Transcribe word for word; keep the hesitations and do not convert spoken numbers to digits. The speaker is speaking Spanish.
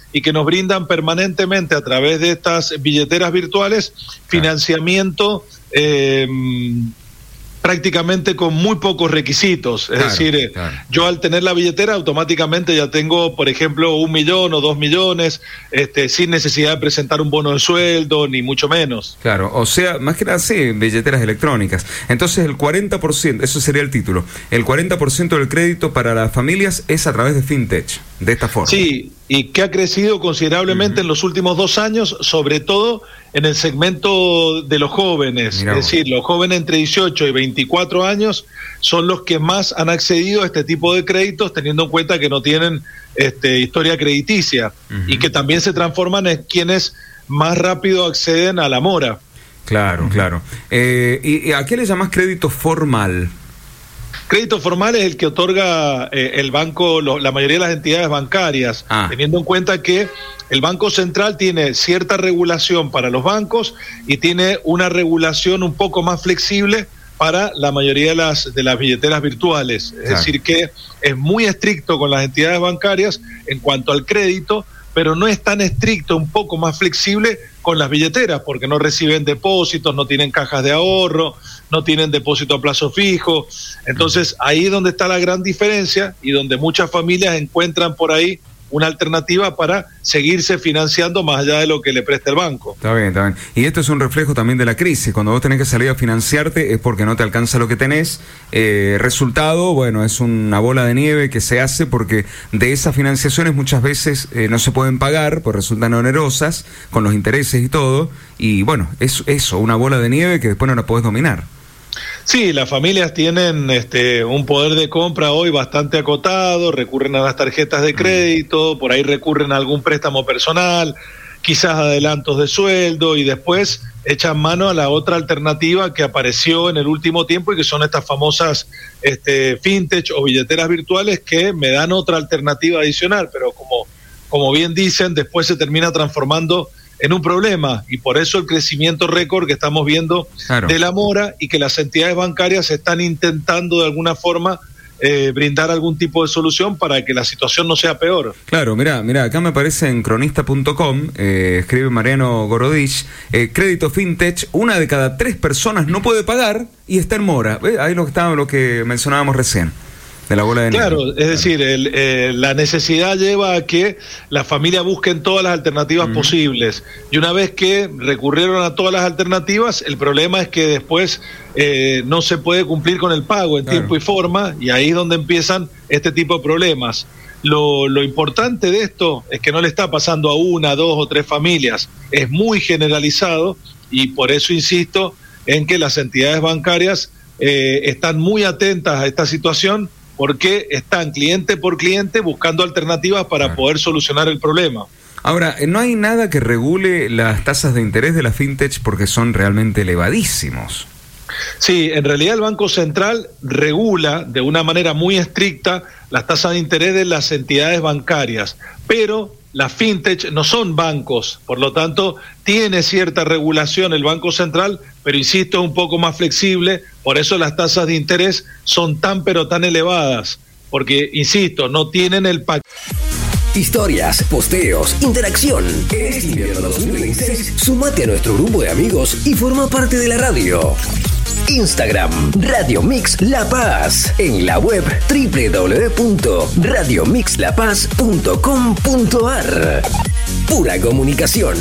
y que nos brindan permanentemente a través de estas billeteras virtuales financiamiento eh, prácticamente con muy pocos requisitos. Es claro, decir, eh, claro. yo al tener la billetera automáticamente ya tengo, por ejemplo, un millón o dos millones, este, sin necesidad de presentar un bono de sueldo, ni mucho menos. Claro, o sea, más que nada sí, billeteras electrónicas. Entonces el cuarenta por ciento, eso sería el título, el cuarenta por ciento del crédito para las familias es a través de FinTech, de esta forma. Sí, y que ha crecido considerablemente uh-huh. en los últimos dos años, sobre todo en el segmento de los jóvenes. Mirá, es decir, los jóvenes entre dieciocho y veinticuatro años son los que más han accedido a este tipo de créditos, teniendo en cuenta que no tienen este, historia crediticia uh-huh. y que también se transforman en quienes más rápido acceden a la mora. Claro, claro. Eh, ¿y, y a qué le llamas crédito formal? Crédito formal es el que otorga eh, el banco, lo, la mayoría de las entidades bancarias, ah. teniendo en cuenta que el Banco Central tiene cierta regulación para los bancos y tiene una regulación un poco más flexible para la mayoría de las, de las billeteras virtuales. Es claro. decir, que es muy estricto con las entidades bancarias en cuanto al crédito, pero no es tan estricto, un poco más flexible con las billeteras, porque no reciben depósitos, no tienen cajas de ahorro, no tienen depósito a plazo fijo. Entonces, ahí es donde está la gran diferencia y donde muchas familias encuentran por ahí una alternativa para seguirse financiando más allá de lo que le presta el banco. Está bien, está bien. Y esto es un reflejo también de la crisis. Cuando vos tenés que salir a financiarte es porque no te alcanza lo que tenés. Eh, resultado, bueno, es una bola de nieve que se hace porque de esas financiaciones muchas veces eh, no se pueden pagar, pues resultan onerosas, con los intereses y todo. Y bueno, es eso, una bola de nieve que después no la podés dominar. Sí, las familias tienen este, un poder de compra hoy bastante acotado, recurren a las tarjetas de crédito, por ahí recurren a algún préstamo personal, quizás adelantos de sueldo y después echan mano a la otra alternativa que apareció en el último tiempo y que son estas famosas este, fintech o billeteras virtuales que me dan otra alternativa adicional, pero como, como bien dicen, después se termina transformando en un problema y por eso el crecimiento récord que estamos viendo claro. de la mora y que las entidades bancarias están intentando de alguna forma eh, brindar algún tipo de solución para que la situación no sea peor. Claro, mira, mira, acá me aparece en cronista punto com, eh, escribe Mariano Gorodich, eh, crédito fintech, una de cada tres personas no puede pagar y está en mora. ¿Ves? Ahí lo que estaba, lo que mencionábamos recién. De la bola de nieve. Claro, es claro. decir, el, eh, la necesidad lleva a que las familias busquen todas las alternativas uh-huh. posibles. Y una vez que recurrieron a todas las alternativas, el problema es que después eh, no se puede cumplir con el pago en claro. tiempo y forma, y ahí es donde empiezan este tipo de problemas. Lo, lo importante de esto es que no le está pasando a una, dos o tres familias, es muy generalizado, y por eso insisto en que las entidades bancarias eh, están muy atentas a esta situación, porque están cliente por cliente buscando alternativas para claro. poder solucionar el problema. Ahora, no hay nada que regule las tasas de interés de la fintech porque son realmente elevadísimos. Sí, en realidad el Banco Central regula de una manera muy estricta las tasas de interés de las entidades bancarias, pero las fintech no son bancos, por lo tanto tiene cierta regulación el Banco Central, pero insisto, es un poco más flexible, por eso las tasas de interés son tan pero tan elevadas, porque insisto, no tienen el paquete. Historias, posteos, interacción. En este invierno dos mil veintiséis, sumate a nuestro grupo de amigos y forma parte de la radio. Instagram, Radio Mix La Paz. En la web doble u doble u doble u punto radio mix la paz punto com punto a r. Pura comunicación.